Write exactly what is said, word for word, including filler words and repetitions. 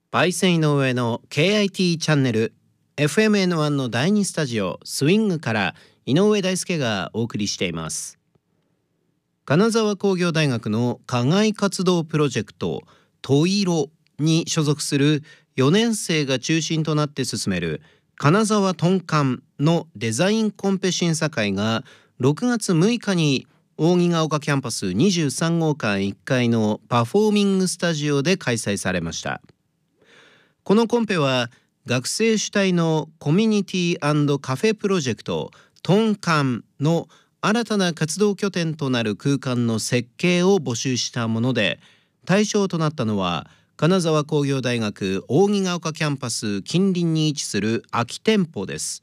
パイセン井上の ケーアイティー チャンネル エフエムエヌワン のだいにスタジオスイングから井上大輔がお送りしています。金沢工業大学の課外活動プロジェクトトイロに所属するよねん生が中心となって進める金沢トンカンのデザインコンペ審査会がろくがつむいかに扇ヶ丘キャンパスにじゅうさんごうかんいっかいのパフォーミングスタジオで開催されました。このコンペは学生主体のコミュニティ&カフェプロジェクトトンカンの新たな活動拠点となる空間の設計を募集したもので、対象となったのは金沢工業大学扇ヶ丘キャンパス近隣に位置する空き店舗です。